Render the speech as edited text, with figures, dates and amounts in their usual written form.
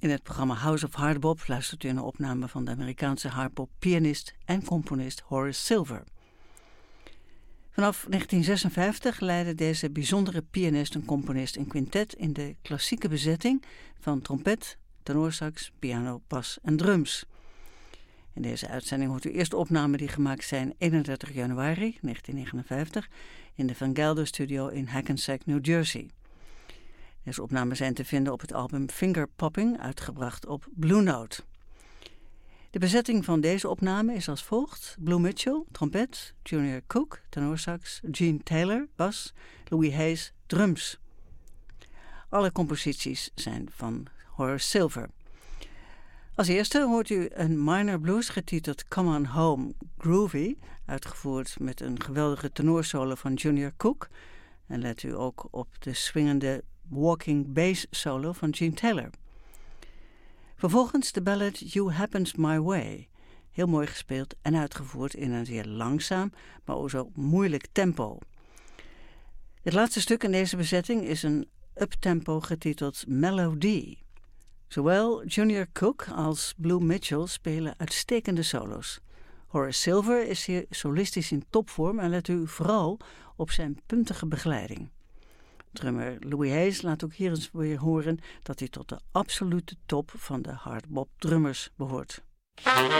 In het programma House of Hardbop luistert u naar opname van de Amerikaanse hardbop-pianist en componist Horace Silver. Vanaf 1956 leidde deze bijzondere pianist en componist een quintet in de klassieke bezetting van trompet, tenorsax, piano, bas en drums. In deze uitzending hoort u eerst opnamen die gemaakt zijn 31 januari 1959 in de Van Gelder Studio in Hackensack, New Jersey. Deze opnamen zijn te vinden op het album Finger Popping, uitgebracht op Blue Note. De bezetting van deze opname is als volgt: Blue Mitchell, trompet, Junior Cook, tenorsax, Gene Taylor, bas, Louis Hayes, drums. Alle composities zijn van Horace Silver. Als eerste hoort u een minor blues getiteld Come On Home Groovy, uitgevoerd met een geweldige tenorsolo van Junior Cook. En let u ook op de swingende walking bass solo van Gene Taylor. Vervolgens de ballad You Happened My Way, heel mooi gespeeld en uitgevoerd in een zeer langzaam, maar ook zo moeilijk tempo. Het laatste stuk in deze bezetting is een uptempo getiteld Melody. Zowel Junior Cook als Blue Mitchell spelen uitstekende solo's. Horace Silver is hier solistisch in topvorm en let u vooral op zijn puntige begeleiding. Drummer Louis Hayes laat ook hier eens weer horen dat hij tot de absolute top van de hardbop drummers behoort.